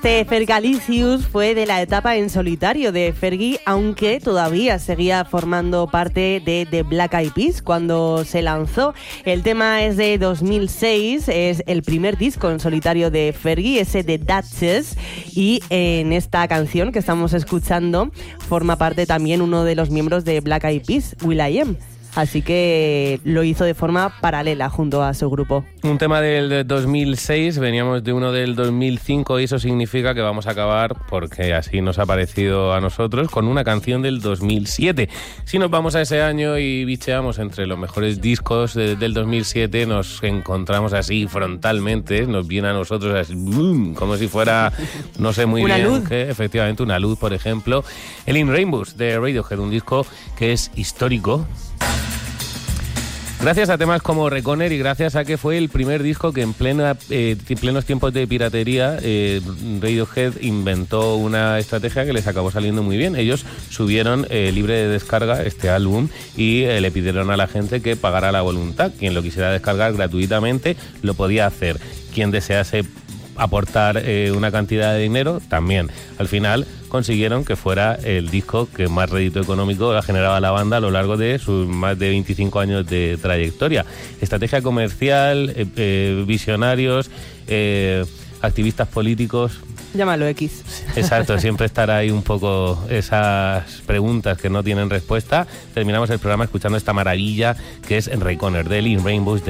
Fergalicious fue de la etapa en solitario de Fergie, aunque todavía seguía formando parte de The Black Eyed Peas cuando se lanzó. El tema es de 2006, es el primer disco en solitario de Fergie, ese de Duchess, y en esta canción que estamos escuchando forma parte también uno de los miembros de Black Eyed Peas, will.i.am. Así que lo hizo de forma paralela junto a su grupo. Un tema del 2006, veníamos de uno del 2005 y eso significa que vamos a acabar, porque así nos ha parecido a nosotros, con una canción del 2007. Si nos vamos a ese año y bicheamos entre los mejores discos del 2007, nos encontramos así frontalmente, nos viene a nosotros así, como si fuera, no sé muy una bien, luz. que efectivamente una luz, por ejemplo. El In Rainbows de Radiohead, un disco que es histórico. Gracias a temas como Reconer y gracias a que fue el primer disco que en plenos tiempos de piratería Radiohead inventó una estrategia que les acabó saliendo muy bien. Ellos subieron libre de descarga este álbum y le pidieron a la gente que pagara la voluntad. Quien lo quisiera descargar gratuitamente lo podía hacer. Quien desease aportar una cantidad de dinero también. Al final consiguieron que fuera el disco que más rédito económico ha generado a la banda a lo largo de sus más de 25 años de trayectoria. Estrategia comercial, visionarios, activistas políticos. Llámalo X. Exacto, siempre estará ahí un poco esas preguntas que no tienen respuesta. Terminamos el programa escuchando esta maravilla que es Reconer de In Rainbows de